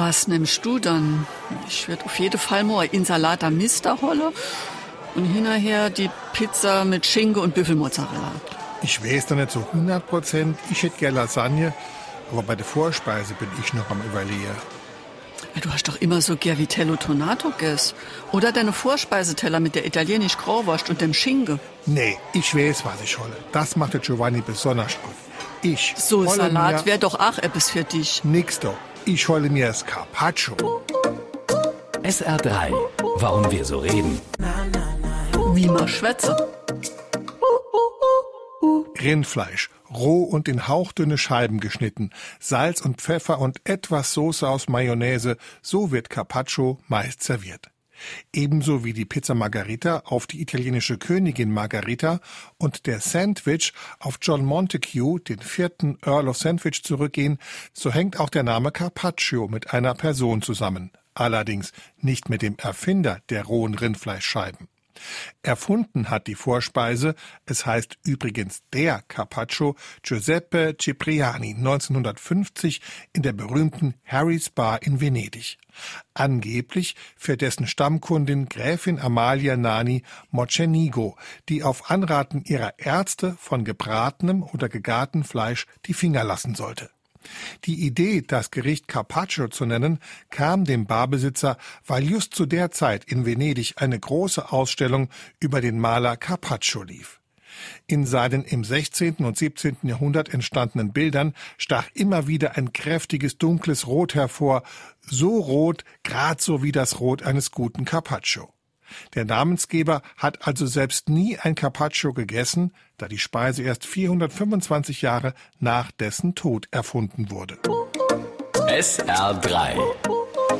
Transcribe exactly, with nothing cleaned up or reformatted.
Was nimmst du dann? Ich würde auf jeden Fall mal Insalata Mister holen und hinterher die Pizza mit Schinken und Büffelmozzarella. Ich weiß da nicht so hundert Prozent. Ich hätte gerne Lasagne, aber bei der Vorspeise bin ich noch am Überlegen. Du hast doch immer so gern Vitello Tonato gegessen. Oder deine Vorspeiseteller mit der italienischen Grauwurst und dem Schinken. Nee, ich weiß, was ich hole. Das macht der Giovanni besonders gut. Ich So Salat wäre doch auch etwas für dich. Nix doch. Ich hole mir das Carpaccio. S R drei. Warum wir so reden. Wie man schwätze. Rindfleisch, roh und in hauchdünne Scheiben geschnitten, Salz und Pfeffer und etwas Soße aus Mayonnaise, so wird Carpaccio meist serviert. Ebenso wie die Pizza Margherita auf die italienische Königin Margherita und der Sandwich auf John Montague, den vierten Earl of Sandwich, zurückgehen, so hängt auch der Name Carpaccio mit einer Person zusammen. Allerdings nicht mit dem Erfinder der rohen Rindfleischscheiben. Erfunden hat die Vorspeise, es heißt übrigens der Carpaccio, Giuseppe Cipriani neunzehnhundertfünfzig in der berühmten Harry's Bar in Venedig. Angeblich für dessen Stammkundin Gräfin Amalia Nani Mocenigo, die auf Anraten ihrer Ärzte von gebratenem oder gegartem Fleisch die Finger lassen sollte. Die Idee, das Gericht Carpaccio zu nennen, kam dem Barbesitzer, weil just zu der Zeit in Venedig eine große Ausstellung über den Maler Carpaccio lief. In seinen im sechzehnten und siebzehnten Jahrhundert entstandenen Bildern stach immer wieder ein kräftiges, dunkles Rot hervor, so rot, grad so wie das Rot eines guten Carpaccio. Der Namensgeber hat also selbst nie ein Carpaccio gegessen, da die Speise erst vierhundertfünfundzwanzig Jahre nach dessen Tod erfunden wurde. S R drei.